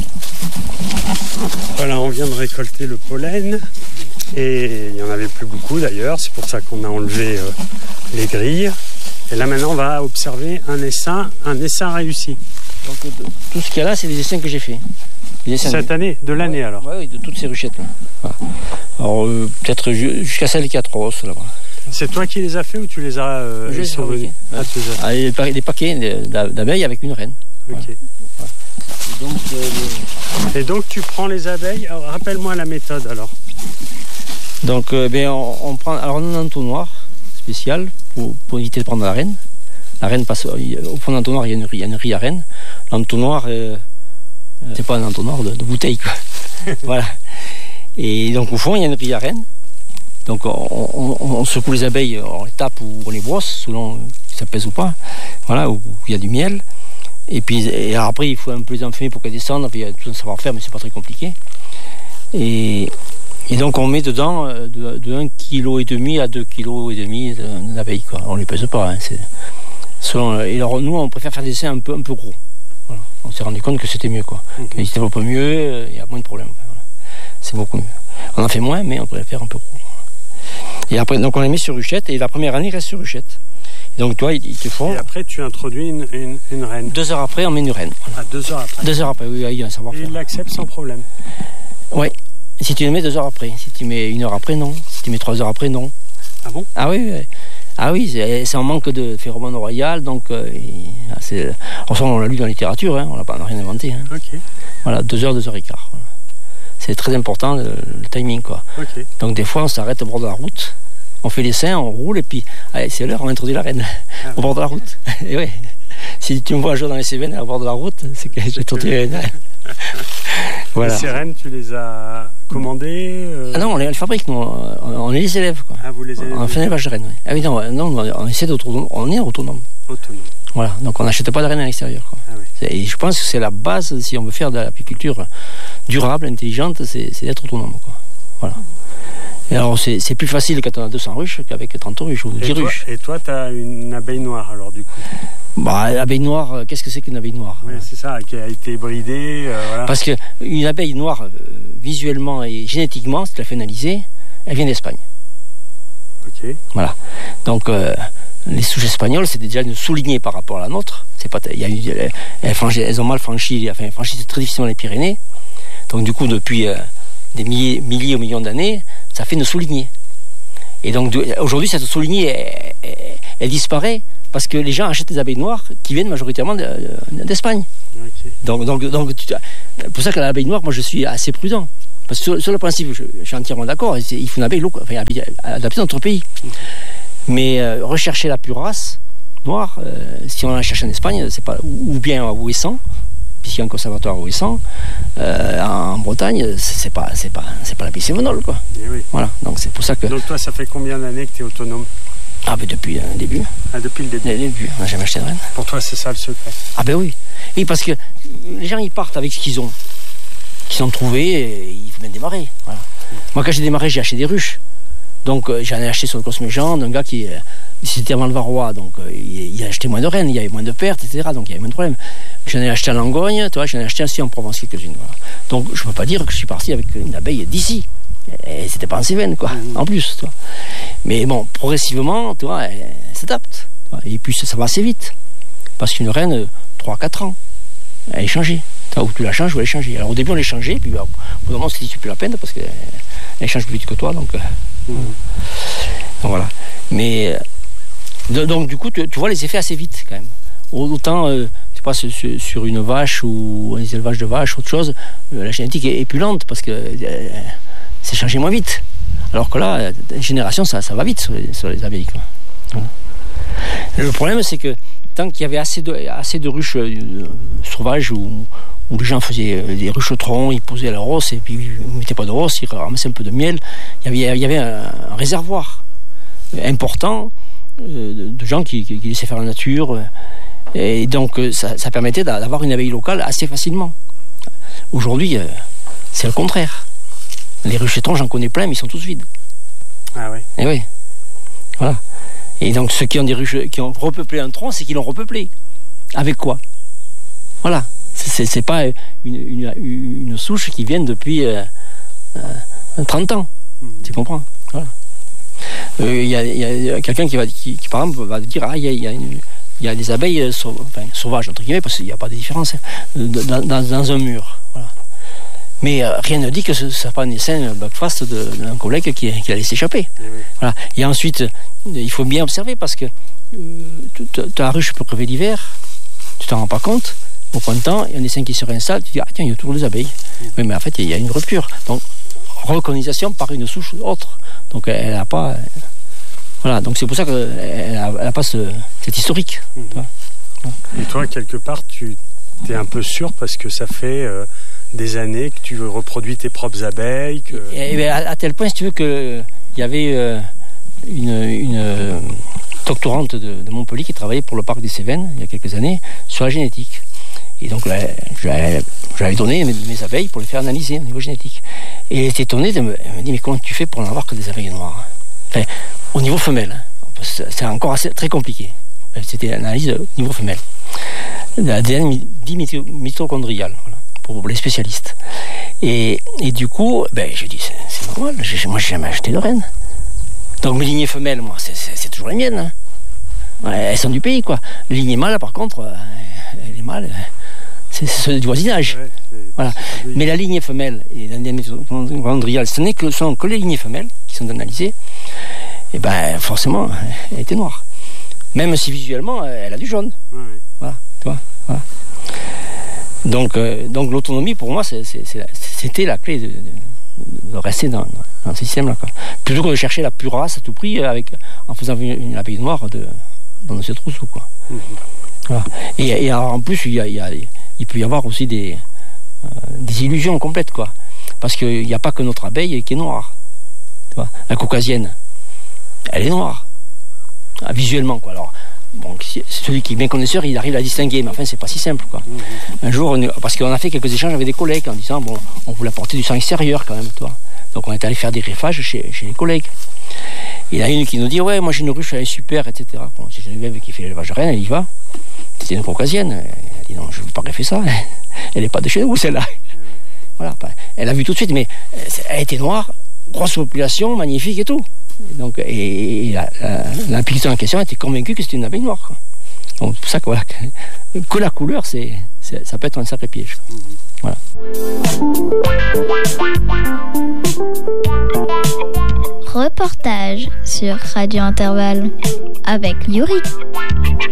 Voilà, on vient de récolter le pollen et il n'y en avait plus beaucoup d'ailleurs, c'est pour ça qu'on a enlevé les grilles. Et là maintenant on va observer un essaim réussi. Donc tout ce qu'il y a là, c'est des essaims que j'ai fait. Cette année, de l'année alors. Oui, de toutes ces ruchettes là. Voilà. Alors peut-être jusqu'à celle qui a 3 os là-bas. C'est toi qui les as fait ou tu les as ils sont venus des paquets d'abeilles avec une reine. Ok. Voilà. Et donc tu prends les abeilles. Alors, rappelle-moi la méthode alors. Donc on prend. Alors on a un entonnoir spécial pour éviter de prendre la reine. La reine passe au fond de l'entonnoir, il y a une grille à reine. L'entonnoir, c'est pas un entonnoir de bouteille quoi. Voilà. Et donc au fond il y a une grille à reine. Donc on secoue les abeilles, on les tape ou on les brosse selon si ça pèse ou pas. Voilà, où il y a du miel. Et puis après il faut un peu les enfumer pour qu'elles descendent. Puis il y a tout un savoir-faire, mais c'est pas très compliqué. Et donc on met dedans de 1,5 kg à 2,5 kg d'abeilles quoi. On les pèse pas. Hein, et alors nous on préfère faire des essais un peu gros. Voilà. On s'est rendu compte que c'était mieux quoi. Okay. Ils se développent mieux, il y a moins de problèmes. Voilà. C'est beaucoup mieux. On en fait moins, mais on pourrait faire un peu gros. Et après donc on les met sur ruchette et la première année ils restent sur ruchette. Donc toi, ils te font. Et après, tu introduis une reine. 2 heures après, on met une reine. Ah, 2 heures après. 2 heures après, oui, il y a un savoir-faire. Et il l'accepte sans problème. Oui. Si tu le mets 2 heures après. Si tu mets 1 heure après, non. Si tu mets 3 heures après, non. Ah bon? Ah oui, oui. Ah oui, c'est un manque de phéromone royal, donc on l'a lu dans la littérature, hein, on n'a rien inventé. Hein. Ok. Voilà, 2 heures, 2 heures et quart. Voilà. C'est très important le timing, quoi. Okay. Donc des fois, on s'arrête au bord de la route. On fait l'essaim, on roule et puis allez, c'est l'heure, on introduit la reine au bord de la route. Et ouais, si tu me vois un jour dans les Cévennes au bord de la route, c'est que j'ai introduit la reine. Voilà. Ces reines, tu les as commandées Ah non, on les fabrique, nous, on est les élèves. Quoi. Ah, vous les élèves? On fait l'élevage de rennes. Ouais. Ah oui, non, on essaie d'autonome, on est autonome. Voilà, donc on n'achète pas de rennes à l'extérieur. Quoi. Ah oui. Et je pense que c'est la base, si on veut faire de l'apiculture durable, intelligente, c'est d'être autonome. Quoi. Voilà. Et alors c'est plus facile quand on a 200 ruches qu'avec 30 ruches ou 10 ruches. Et toi, tu as une abeille noire alors du coup? Bah, l'abeille noire, qu'est-ce que c'est qu'une abeille noire? Oui, c'est ça, qui a été bridée. Voilà. Parce qu'une abeille noire, visuellement et génétiquement, si tu la fais analyser, elle vient d'Espagne. Ok. Voilà. Donc les souches espagnoles, c'est déjà une soulignée par rapport à la nôtre. C'est pas, elles ont mal franchi, franchissent très difficilement les Pyrénées. Donc du coup, depuis des milliers ou millions d'années, ça fait une soulignée. Et donc aujourd'hui, cette soulignée, elle disparaît parce que les gens achètent des abeilles noires qui viennent majoritairement d'Espagne. Okay. Donc pour ça que l'abeille noire, moi je suis assez prudent. Parce que sur le principe, je suis entièrement d'accord, il faut une abeille adaptée dans notre pays. Okay. Mais rechercher la pure race noire, si on la cherche en Espagne, c'est pas, ou bien à Ouessant, puisqu'il y a un conservatoire à Ouessant, en Bretagne, c'est pas la Picévenole, quoi. Oui. Voilà, donc c'est pour ça que... Donc toi, ça fait combien d'années que tu es autonome? Ah ben depuis le début. Ah, depuis le début. Dès le début, on n'a jamais acheté de reine. Pour toi, c'est ça le secret? Ah ben oui. Oui, parce que les gens, ils partent avec ce qu'ils ont trouvé, et il faut bien démarrer. Voilà. Moi, quand j'ai démarré, j'ai acheté des ruches. Donc j'en ai acheté sur le Cosméjean d'un gars qui c'était avant le Varrois, donc il a acheté moins de rennes, il y avait moins de pertes, etc. Donc il y avait moins de problèmes. J'en ai acheté en Langogne, tu vois, j'en ai acheté aussi en Provence quelques-unes. Voilà. Donc je ne peux pas dire que je suis parti avec une abeille d'ici. Et c'était pas en Cévennes, quoi, en plus. Tu vois. Mais bon, progressivement, tu vois, elle s'adapte. Et puis ça va assez vite. Parce qu'une reine, 3-4 ans, elle est changée. Ou tu la changes ou elle est changée. Alors au début on les changeait, puis au bout d'un moment on se dit c'est plus la peine parce qu'elle change plus vite que toi. Donc voilà. Mais donc du coup tu vois les effets assez vite quand même. Autant tu passes sur une vache ou les élevages de vaches, autre chose, la génétique est plus lente parce que c'est changé moins vite. Alors que là, une génération ça va vite sur les abeilles. Quoi. Voilà. Le problème c'est que tant qu'il y avait assez de ruches sauvages où les gens faisaient des ruchetrons, ils posaient la rosse et puis ils ne mettaient pas de rosse, ils ramassaient un peu de miel. Il y avait un réservoir important de gens qui laissaient faire la nature. Et donc ça permettait d'avoir une abeille locale assez facilement. Aujourd'hui, c'est le contraire. Les ruchetrons, j'en connais plein, mais ils sont tous vides. Ah oui. Et oui. Voilà. Et donc ceux qui ont repeuplé un tronc, c'est qu'ils l'ont repeuplé. Avec quoi? Voilà. C'est pas une souche qui vient depuis 30 ans. Tu comprends? Voilà. Il y a quelqu'un qui par exemple va dire il y a des abeilles sauvages entre guillemets, parce qu'il n'y a pas de différence dans un mur. Voilà. Mais rien ne dit que ce ne soit pas un essaim backfast d'un collègue qui l'a laissé échapper. Voilà. Et ensuite, il faut bien observer, parce que ta ruche peut crever l'hiver, tu t'en rends pas compte. Au printemps, il y a un essaim qui se réinstalle, tu dis tiens, il y a toujours des abeilles. Oui, mais en fait, il y a une rupture. Donc, recolonisation par une souche autre. Donc, elle n'a pas. Voilà, donc c'est pour ça qu'elle n'a pas cet historique. Et toi, quelque part, tu es un peu sûr parce que ça fait des années que tu reproduis tes propres abeilles. Et à tel point, si tu veux, qu'il y avait une doctorante de Montpellier qui travaillait pour le parc des Cévennes il y a quelques années sur la génétique. Et donc là, j'avais donné mes abeilles pour les faire analyser au niveau génétique. Et elle était étonnée, elle me dit mais comment tu fais pour n'avoir que des abeilles noires? Enfin, au niveau femelle, c'est encore très compliqué. C'était l'analyse au niveau femelle. L'ADN dit mitochondrial, voilà, pour les spécialistes. Et du coup, je dis c'est normal, moi j'ai jamais acheté de reine. Donc mes lignées femelles, moi, c'est toujours les miennes. Hein. Elles sont du pays, quoi. Les lignées mâles, par contre, les mâles, c'est ceux du voisinage. Ouais, voilà. Mais la lignée femelle et l'ADN mitochondrial, ce sont que les lignées femelles qui sont analysées. Et forcément, elle était noire. Même si visuellement, elle a du jaune. Ouais. Voilà, tu vois. Voilà. Donc l'autonomie, pour moi, c'était la clé de rester dans ce système-là, quoi. Plutôt que de chercher la pure race à tout prix en faisant une abeille noire dans notre trousseau, quoi. Voilà. Et alors, en plus, il peut y avoir aussi des illusions complètes, quoi. Parce qu'il n'y a pas que notre abeille qui est noire. Tu vois, la caucasienne, elle est noire. Visuellement, quoi. Alors, bon, celui qui est bien connaisseur, il arrive à la distinguer, mais enfin, c'est pas si simple, quoi. Un jour, parce qu'on a fait quelques échanges avec des collègues en disant, bon, on voulait apporter du sang extérieur quand même, toi. Donc, on est allé faire des greffages chez les collègues. Il y en a une qui nous dit, ouais, moi j'ai une ruche, elle est super, etc. Bon, c'est Geneviève qui fait l'élevage de reine, elle y va. C'était une caucasienne. Elle a dit, non, je ne veux pas greffer ça. Elle n'est pas de chez nous, celle-là. Voilà. Elle a vu tout de suite, mais elle était noire, grosse population, magnifique et tout. Donc, et l'apiculteur en question était convaincu que c'était une abeille noire, quoi. Donc c'est pour ça que, voilà, que la couleur, ça peut être un sacré piège. Voilà. Reportage sur Radio Intervalle avec Yuri.